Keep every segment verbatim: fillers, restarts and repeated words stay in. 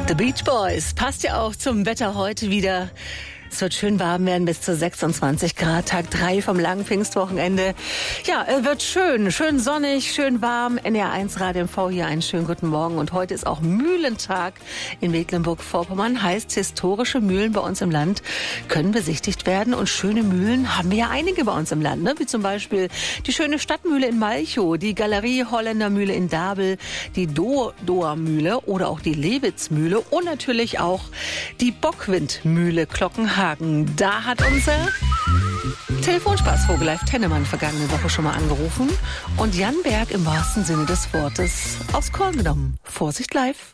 The Beach Boys passt ja auch zum Wetter heute wieder. Es wird schön warm werden, bis zu sechsundzwanzig Grad, Tag drei vom langen Pfingstwochenende. Ja, es wird schön, schön sonnig, schön warm. N R eins Radio M V hier einen schönen guten Morgen. Und heute ist auch Mühlentag in Mecklenburg-Vorpommern. Heißt, historische Mühlen bei uns im Land können besichtigt werden. Und schöne Mühlen haben wir ja einige bei uns im Land, ne? Wie zum Beispiel die schöne Stadtmühle in Malchow, die Galerie Holländer Mühle in Dabel, die Dohr Mühle oder auch die Lewitzmühle und natürlich auch die Bockwindmühle Glockenhagen. Da hat unser Telefonspaßvogel Live Tennemann vergangene Woche schon mal angerufen und Jan Berg im wahrsten Sinne des Wortes aufs Korn genommen. Vorsicht live.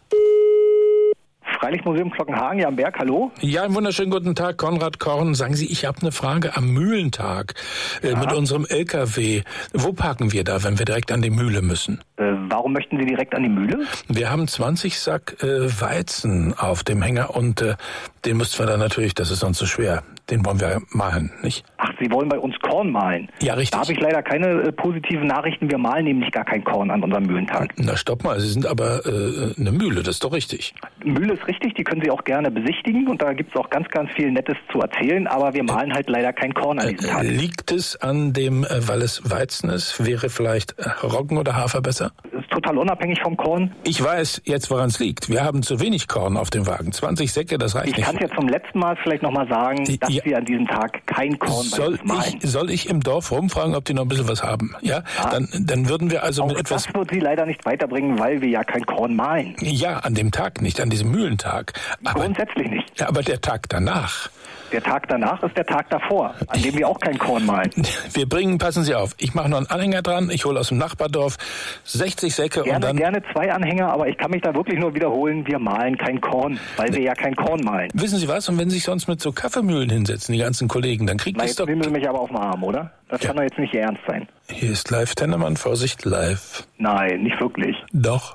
Freilichtmuseum Glockenhagen, Jan Berg, hallo. Ja, einen wunderschönen guten Tag, Konrad Korn. Sagen Sie, ich habe eine Frage am Mühlentag äh, ja. mit unserem L K W. Wo parken wir da, wenn wir direkt an die Mühle müssen? Äh, warum möchten Sie direkt an die Mühle? Wir haben zwanzig Sack äh, Weizen auf dem Hänger und äh, den müssten wir dann natürlich, das ist sonst so schwer, den wollen wir mahlen, nicht? Ach, Sie wollen bei uns Korn mahlen? Ja, richtig. Da habe ich leider keine äh, positiven Nachrichten. Wir mahlen nämlich gar kein Korn an unserem Mühlentag. Na, stopp mal, Sie sind aber äh, eine Mühle, das ist doch richtig. Mühle ist richtig, die können Sie auch gerne besichtigen und da gibt es auch ganz, ganz viel Nettes zu erzählen, aber wir mahlen halt leider kein Korn an diesem Tag. Liegt es an dem, äh, weil es Weizen ist, wäre vielleicht äh, Roggen oder Hafer besser? Das ist total unabhängig vom Korn. Ich weiß jetzt, woran es liegt. Wir haben zu wenig Korn auf dem Wagen. zwanzig Säcke, das reicht ich nicht. Ich kann es ja zum letzten Mal vielleicht nochmal sagen, dass ja. wir an diesem Tag kein Korn bei soll uns mahlen. Ich, soll ich im Dorf rumfragen, ob die noch ein bisschen was haben? Ja, ja. Dann, dann würden wir also auch mit etwas... Das wird Sie leider nicht weiterbringen, weil wir ja kein Korn mahlen. Ja, an dem Tag nicht, an diesem Mühlentag. Aber, Grundsätzlich nicht. Ja, aber der Tag danach... Der Tag danach ist der Tag davor, an dem wir auch kein Korn mahlen. Wir bringen, passen Sie auf, ich mache noch einen Anhänger dran, ich hole aus dem Nachbardorf sechzig Säcke gerne, und dann... Gerne zwei Anhänger, aber ich kann mich da wirklich nur wiederholen, wir mahlen kein Korn, weil wir ja kein Korn mahlen. Wissen Sie was, und wenn Sie sich sonst mit so Kaffeemühlen hinsetzen, die ganzen Kollegen, dann kriegt Na, das jetzt doch... nehmen Sie mich aber auf den Arm, oder? Das ja. kann doch jetzt nicht Ihr Ernst sein. Hier ist Live Tennemann, Vorsicht, live. Nein, nicht wirklich. Doch.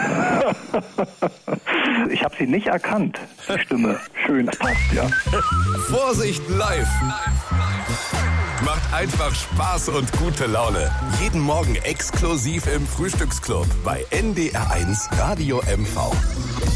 Ich habe Sie nicht erkannt, die Stimme. Schön, das passt, ja. Vorsicht, live. Macht einfach Spaß und gute Laune. Jeden Morgen exklusiv im Frühstücksclub bei N D R eins Radio M V.